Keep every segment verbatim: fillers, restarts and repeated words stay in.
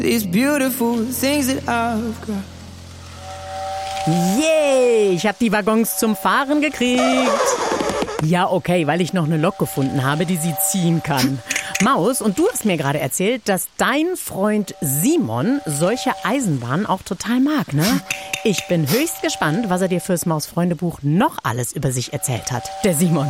These beautiful things that I've got. Yay, ich habe die Waggons zum Fahren gekriegt. Ja, okay, weil ich noch eine Lok gefunden habe, die sie ziehen kann. Maus, und du hast mir gerade erzählt, dass dein Freund Simon solche Eisenbahnen auch total mag, ne? Ich bin höchst gespannt, was er dir fürs Maus-Freunde-Buch noch alles über sich erzählt hat. Der Simon.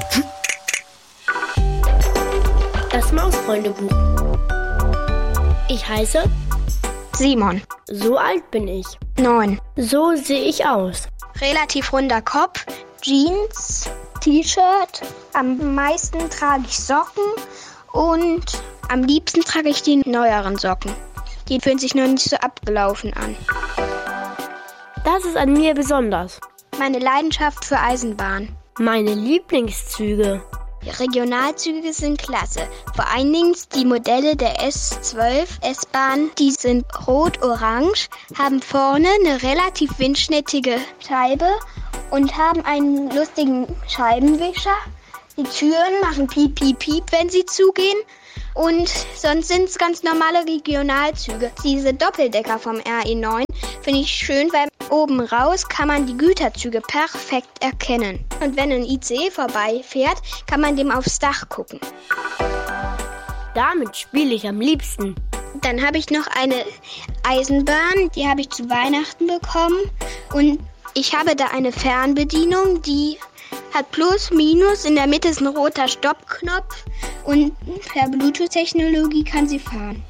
Das Maus-Freunde-Buch. Ich heiße Simon. So alt bin ich. Neun. So sehe ich aus. Relativ runder Kopf, Jeans, T-Shirt. Am meisten trage ich Socken und am liebsten trage ich die neueren Socken. Die fühlen sich noch nicht so abgelaufen an. Das ist an mir besonders. Meine Leidenschaft für Eisenbahn. Meine Lieblingszüge. Die Regionalzüge sind klasse. Vor allen Dingen die Modelle der S zwölf S-Bahn, die sind rot-orange, haben vorne eine relativ windschnittige Scheibe und haben einen lustigen Scheibenwischer. Die Türen machen piep, piep, piep, wenn sie zugehen. Und sonst sind es ganz normale Regionalzüge. Diese Doppeldecker vom R E neun finde ich schön, weil oben raus kann man die Güterzüge perfekt erkennen. Und wenn ein I C E vorbeifährt, kann man dem aufs Dach gucken. Damit spiele ich am liebsten. Dann habe ich noch eine Eisenbahn, die habe ich zu Weihnachten bekommen. Und ich habe da eine Fernbedienung, die hat Plus, Minus, in der Mitte ist ein roter Stoppknopf und per Bluetooth-Technologie kann sie fahren.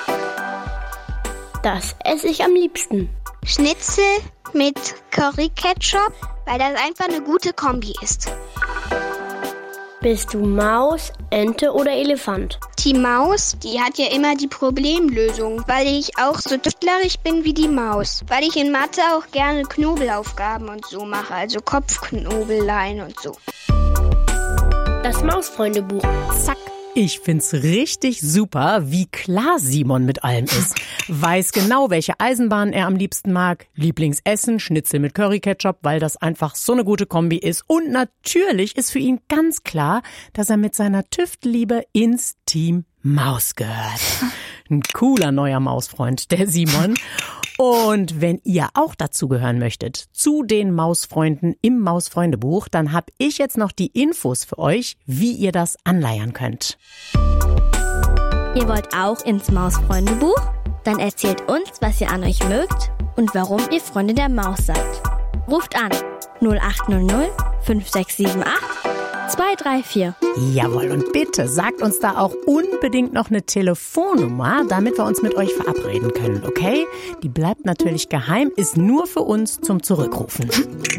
Das esse ich am liebsten. Schnitzel mit Curry-Ketchup, weil das einfach eine gute Kombi ist. Bist du Maus, Ente oder Elefant? Die Maus, die hat ja immer die Problemlösung, weil ich auch so tüftlerisch bin wie die Maus. Weil ich in Mathe auch gerne Knobelaufgaben und so mache, also Kopfknobeleien und so. Das Maus-Freunde-Buch. Zack. Ich find's richtig super, wie klar Simon mit allem ist. Weiß genau, welche Eisenbahn er am liebsten mag. Lieblingsessen, Schnitzel mit Curry-Ketchup, weil das einfach so eine gute Kombi ist. Und natürlich ist für ihn ganz klar, dass er mit seiner Tüftliebe ins Team Maus gehört. Ein cooler neuer Mausfreund, der Simon. Und wenn ihr auch dazugehören möchtet, zu den Mausfreunden im Mausfreundebuch, dann habe ich jetzt noch die Infos für euch, wie ihr das anleiern könnt. Ihr wollt auch ins Mausfreundebuch? Dann erzählt uns, was ihr an euch mögt und warum ihr Freunde der Maus seid. Ruft an null acht null null fünf sechs sieben acht zwei drei vier. Jawohl, und bitte sagt uns da auch unbedingt noch eine Telefonnummer, damit wir uns mit euch verabreden können, okay? Die bleibt natürlich geheim, ist nur für uns zum Zurückrufen.